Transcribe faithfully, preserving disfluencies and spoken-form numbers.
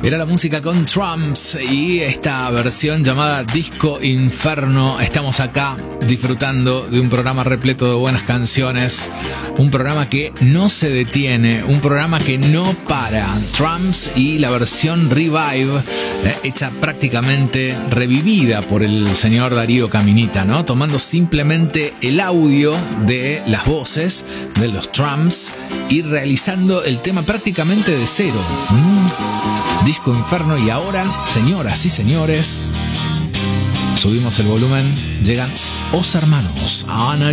Era la música con Trumps y esta versión llamada Disco Inferno. Estamos acá disfrutando de un programa repleto de buenas canciones, un programa que no se detiene, un programa que no para. Trumps y la versión Revive, eh, hecha prácticamente revivida por el señor Darío Caminita, ¿no? Tomando simplemente el audio de las voces de los Trumps y realizando el tema prácticamente de cero. Mm. Disco Inferno. Y ahora, señoras y señores, subimos el volumen, llegan Os Hermanos, Ana